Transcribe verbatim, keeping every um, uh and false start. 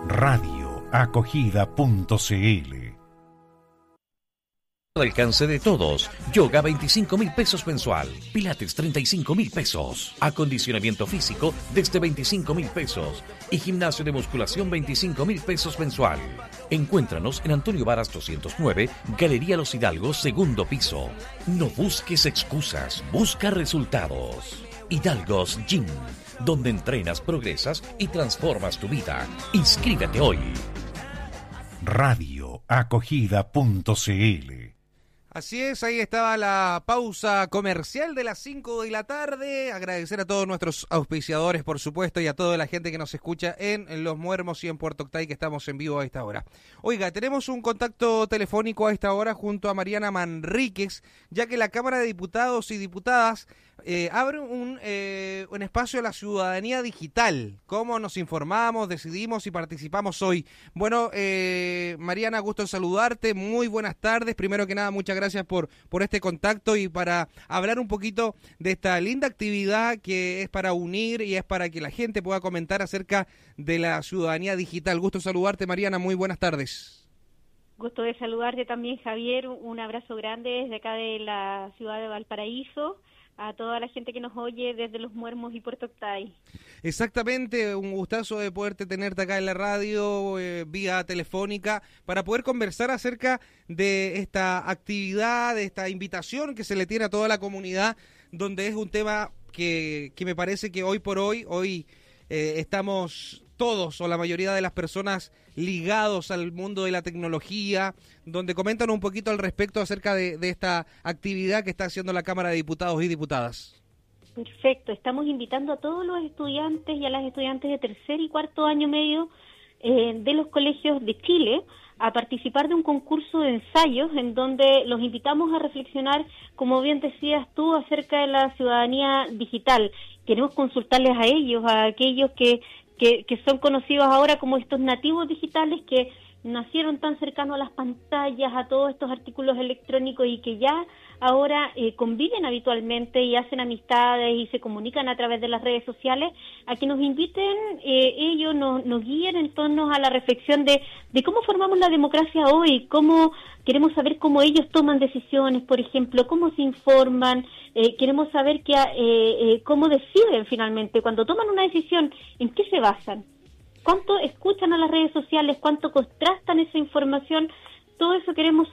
radio acogida punto c l. Al alcance de todos. Yoga veinticinco mil pesos mensual. Pilates treinta y cinco mil pesos. Acondicionamiento físico desde veinticinco mil pesos. Y gimnasio de musculación veinticinco mil pesos mensual. Encuéntranos en Antonio Varas doscientos nueve, Galería Los Hidalgos, segundo piso. No busques excusas, busca resultados. Hidalgos Gym, donde entrenas, progresas y transformas tu vida. Inscríbete hoy. radio acogida punto c l. Así es, ahí estaba la pausa comercial de las cinco de la tarde. Agradecer a todos nuestros auspiciadores, por supuesto, y a toda la gente que nos escucha en Los Muermos y en Puerto Octay, que estamos en vivo a esta hora. Oiga, tenemos un contacto telefónico a esta hora junto a Mariana Manríquez, ya que la Cámara de Diputados y Diputadas eh, abre un, eh, un espacio a la ciudadanía digital. ¿Cómo nos informamos, decidimos y participamos hoy? Bueno, eh, Mariana, gusto en saludarte. Muy buenas tardes. Primero que nada, muchas gracias. Gracias por, por este contacto y para hablar un poquito de esta linda actividad que es para unir y es para que la gente pueda comentar acerca de la ciudadanía digital. Gusto saludarte, Mariana, muy buenas tardes. Gusto de saludarte también, Javier, un abrazo grande desde acá de la ciudad de Valparaíso, a toda la gente que nos oye desde Los Muermos y Puerto Octay. Exactamente, un gustazo de poderte tenerte acá en la radio, eh, vía telefónica, para poder conversar acerca de esta actividad, de esta invitación que se le tiene a toda la comunidad, donde es un tema que, que me parece que hoy por hoy, hoy eh, estamos todos o la mayoría de las personas ligados al mundo de la tecnología, donde comentan un poquito al respecto acerca de, de esta actividad que está haciendo la Cámara de Diputados y Diputadas. Perfecto, estamos invitando a todos los estudiantes y a las estudiantes de tercer y cuarto año medio eh, de los colegios de Chile a participar de un concurso de ensayos en donde los invitamos a reflexionar, como bien decías tú, acerca de la ciudadanía digital. Queremos consultarles a ellos, a aquellos que Que, que son conocidos ahora como estos nativos digitales que nacieron tan cercanos a las pantallas, a todos estos artículos electrónicos y que ya ahora eh, conviven habitualmente y hacen amistades y se comunican a través de las redes sociales, a que nos inviten, eh, ellos nos, nos guíen en torno a la reflexión de, de cómo formamos la democracia hoy, cómo queremos saber cómo ellos toman decisiones, por ejemplo, cómo se informan, eh, queremos saber que, eh, eh, cómo deciden finalmente, cuando toman una decisión, en qué se basan, cuánto escuchan a las redes sociales, cuánto contrastan esa información, todo eso queremos